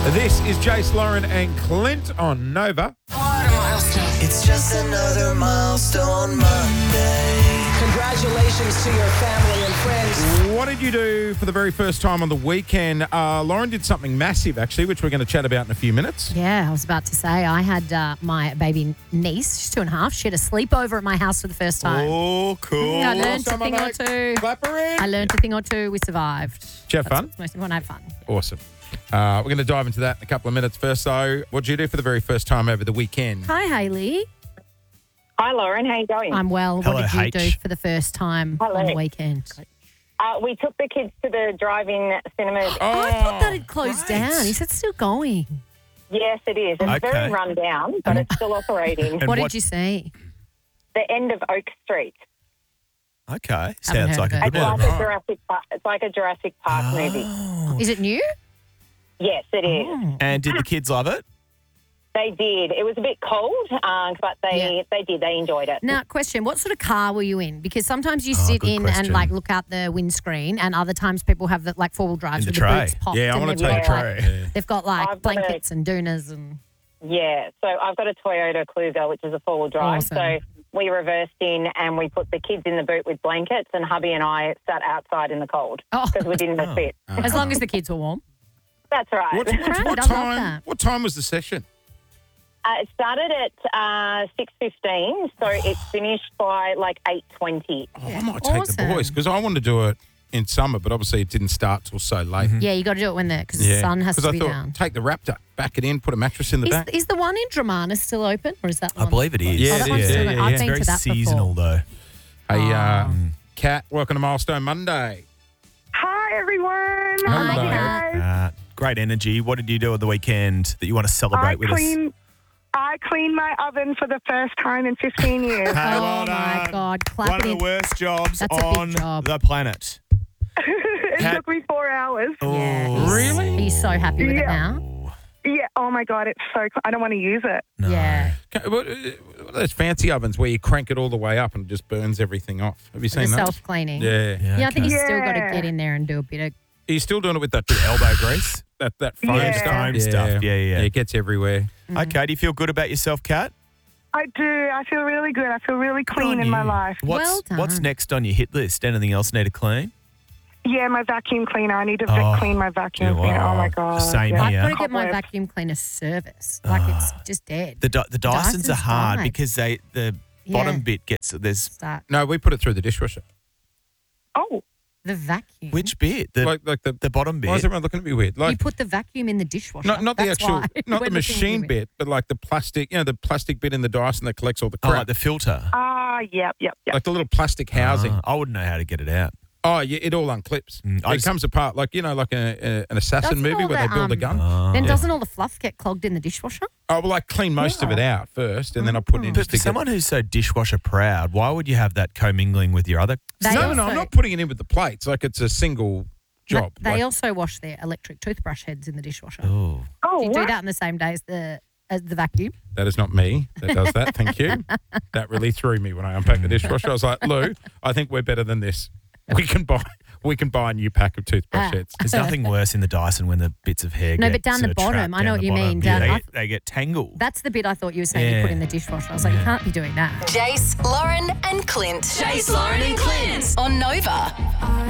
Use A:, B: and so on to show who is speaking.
A: This is Jace, Lauren and Clint on Nova.
B: It's just another milestone Monday.
C: Congratulations to your family and friends.
A: What did you do for the very first time on the weekend? Lauren did something massive, actually, which we're going to chat about in a few minutes.
D: Yeah, I was about to say, I had my baby niece, she's 2.5. She had a sleepover at my house for the first time.
E: Oh, cool.
D: I learned a thing or two.
A: Clap her in.
D: I learned a thing or two. We survived.
A: Did you have fun?
D: That's most important. I had fun.
A: Awesome. We're going to dive into that in a couple of minutes. First, though, what did you do for the very first time over the weekend?
D: Hi, Hayley.
F: Hi, Lauren. How you going?
D: I'm well.
E: Hello,
D: what did you
E: H.
D: do for the first time
F: Hello.
D: on the weekend?
F: We took the kids to the drive-in cinemas.
D: Oh, I thought that had closed
E: great.
D: down. Is it still going?
F: Yes, it is. It's
E: Okay.
F: very run down, but it's still operating.
E: And
D: What
E: what-
D: did you see?
F: The end of Oak Street.
E: Okay.
D: Haven't
E: Sounds
D: heard
E: like
D: of
E: a
D: it.
E: good
F: It's
E: one.
F: like a Jurassic Park. It's like a Jurassic Park movie.
E: Oh.
D: Is it new?
F: Yes, it is.
E: And did the kids love it?
F: They did. It was a bit cold, but they did. They enjoyed it.
D: Now, question, what sort of car were you in? Because sometimes you
E: Oh,
D: sit
E: good
D: in
E: question.
D: and like look out the windscreen, and other times people have the, like four-wheel drives
E: In
D: with
E: the
D: the
E: tray.
D: boots popped.
A: Yeah, I
D: and
A: want to
D: they've
A: take a
D: got,
A: tray.
D: like, they've got like
F: I've got
D: blankets and doonas and...
F: Yeah. So I've got a Toyota Kluger, which is a four-wheel drive.
D: Awesome.
F: So we reversed in and we put the kids in the boot with blankets, and hubby and I sat outside in the cold
D: Oh.
F: because we didn't fit.
D: As long as the kids were warm.
F: That's right.
A: What
D: Right, I love
A: time?
D: that.
A: What time was the session?
F: It started at 6:15, so it finished by like 8:20.
A: Oh, I might take the
D: Awesome.
A: boys because I wanted to do it in summer, but obviously it didn't start till so late.
D: Yeah, you got to do it because the sun has
A: 'Cause
D: to
A: I
D: be
A: thought,
D: down.
A: take the Raptor, back it in, put a mattress in the back.
D: Is the one in Dramana still open, or is that the
E: I
D: one?
E: believe it is.
A: Yeah,
D: Oh, that
A: it
D: one's
A: is.
D: still
A: Yeah,
D: open.
A: yeah,
D: I've
A: yeah.
D: been
E: Very
D: to that
E: seasonal,
D: before.
E: though.
A: Hey, Kat, welcome to Milestone Monday.
G: Hi, everyone.
D: Hi,
A: Hello.
D: Kat.
E: Great energy. What did you do at the weekend that you want to celebrate with us?
G: I cleaned my oven for the first time in 15 years.
E: Hey,
D: Oh,
E: well
D: my
E: done.
D: God. Clap
E: One
D: it
E: of
D: in.
E: the worst jobs
D: That's a big
E: on
D: job.
E: the planet.
G: It
E: Ha-
G: took me 4 hours.
D: Yeah,
E: Oh.
A: Really?
D: Are you so happy with it
G: Yeah.
D: now?
G: Yeah. Oh my God, it's so. I don't want to use it.
E: No.
D: Yeah.
A: What are those fancy ovens where you crank it all the way up and it just burns everything off? Have you
D: The
A: seen that?
D: self-cleaning.
A: Yeah.
D: Yeah, I think
E: okay.
D: you still got to
G: Yeah.
D: get in there and do a bit of...
A: Are you still doing it with that
E: elbow grease.
A: that foam
G: Yeah.
A: stuff?
E: Foam stuff. Yeah.
A: It gets everywhere.
E: Okay. Do you feel good about yourself, Kat?
G: I do. I feel really good. I feel really
E: Good
G: clean
E: on
G: in my
E: you.
G: life.
D: Well done.
E: What's next on your hit list? Anything else need to clean?
G: Yeah, my vacuum cleaner. I need to
E: Oh,
G: clean my vacuum
E: yeah,
G: cleaner.
E: wow.
G: Oh my God.
E: Same
G: yeah.
E: here.
D: I've got to get my
G: Cobwebs.
D: vacuum cleaner service. Like, it's just dead.
E: The Dysons are hard
D: died.
E: because the bottom bit gets there's
D: Start.
A: No, we put it through the dishwasher.
G: Oh,
D: The vacuum.
E: which bit the
A: Like the
E: bottom bit.
A: Why is everyone looking at me weird?
D: You
A: Like
D: put the vacuum in the dishwasher.
A: not the
D: That's
A: actual,
D: why.
A: not the
D: We're looking
A: machine
D: at you.
A: bit, but like the plastic. You know, the plastic bit in the Dyson that collects all the
E: Oh,
A: crap.
E: like the filter.
G: yep.
A: Like the little plastic housing.
E: I wouldn't know how to get it out.
A: Oh, yeah, it all unclips.
E: I
A: It
E: just-
A: comes apart like, you know, like an assassin
D: Doesn't
A: movie
D: all
A: where
D: the,
A: they build a gun.
D: Then
A: Yeah.
D: doesn't all the fluff get clogged in the dishwasher?
A: Oh, well, I clean most of it out first, and then I put it in
E: But
A: just
E: for
A: to
E: someone who's so dishwasher proud, why would you have that commingling with your other?
D: They
A: No,
D: also,
A: I'm not putting it in with the plates. Like it's a single job.
D: They
A: Like-
D: also wash their electric toothbrush heads in the dishwasher.
E: Oh,
G: Oh,
D: Do you do
G: what?
D: that on the same day as the vacuum?
A: That is not me that does that. Thank you. That really threw me when I unpacked the dishwasher. I was like, Lou, I think we're better than this. We can buy a new pack of toothbrush heads.
E: there's nothing worse in the Dyson when the bits of hair
D: No,
E: get
D: but down
E: sort
D: the
E: of
D: bottom,
E: trapped
D: I know
E: down
D: what
E: the
D: you
E: bottom.
D: mean.
E: Yeah,
D: Down-
E: they get tangled.
D: That's the bit I thought you were saying you put
E: Yeah.
D: in the dishwasher. I was like, you can't be doing that.
B: Jace, Lauren, and Clint. Jace, Lauren, and Clint on Nova.